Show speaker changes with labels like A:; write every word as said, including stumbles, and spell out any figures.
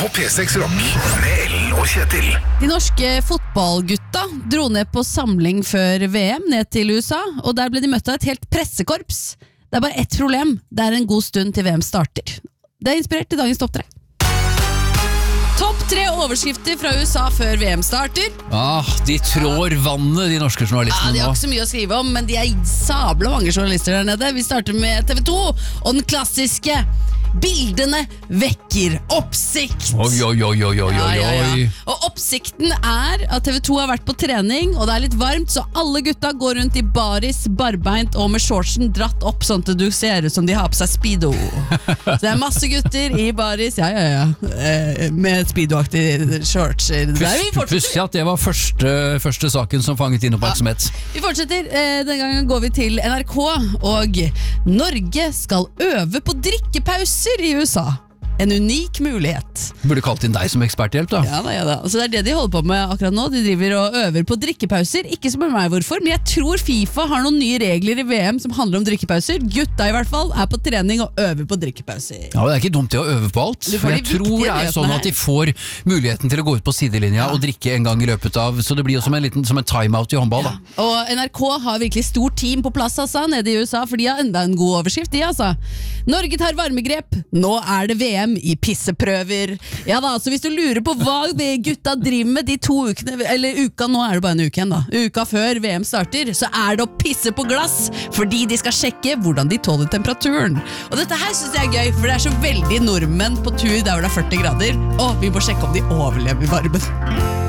A: på P seks Rock med Ellen og Kjetil.
B: De norske fotballgutta dro ned på samling før V M ned til U S A, og der ble de møtt av et helt pressekorps. Det er bare ett problem, det er en god stund til V M starter. Det er inspirert til dagens topp tre. Topp tre overskrifter fra U S A før V M starter.
C: Ah, de trår vannet, de norske journalistene
B: Ja, de har
C: nå.
B: ikke så mye å skrive om, men de er sabla mange journalister der nede. Vi starter med T V to, og den klassiske bildene vekker oppsikt.
C: Oi, oi, oi, oi, oi,
B: Ja, ja, ja.
C: oi.
B: Og oppsikten er at T V to har vært på trening, og det er litt varmt, så alle gutta går rundt i baris, barbeint og med shortsen dratt opp, sånn at du ser ut som de har på seg speedo. Så det er masse gutter i baris, ja, ja, ja, eh, med speedo-aktige shorts. Der vi fortsetter.
C: Pussig at det var første, første saken som fanget inn oppmerksomhet.
B: Vi fortsetter. Eh, denne gangen går vi til N R K, og Norge skal øve på drikkepauser i U S A. En unik mulighet.
C: Burde kalt inn deg som eksperthjelp da.
B: Ja da, ja da. Så det er det de holder på med akkurat nå. De driver og øver på drikkepauser. Ikke som med meg hvorfor, men jeg tror FIFA har noen nye regler i V M som handler om drikkepauser. Gutta i hvert fall er på trening og øver på drikkepauser.
C: Ja, det er ikke dumt det å øve på alt.
B: Du får
C: For jeg
B: de
C: tror det
B: viktige
C: er sånn
B: nyhetene
C: at de får muligheten til å gå ut på sidelinja og drikke en gang i løpet av, så det blir jo som en liten som en timeout i håndball da.
B: Og N R K har virkelig stort team på plass altså, nede i U S A, for de har enda en god overskrift de, altså. Norge tar varmegrep, nå er det V M i pisseprøver. Ja da, så hvis du lurer på hva gutta driver med de to ukene, eller uka, nå er det bare en uke igjen da, uka før V M starter, så er det å pisse på glass, fordi de skal sjekke hvordan de tåler temperaturen. Og dette her synes jeg er gøy, for det er så veldig nordmenn på tur der hvor det er førti grader, og vi må sjekke om de overlever varmen.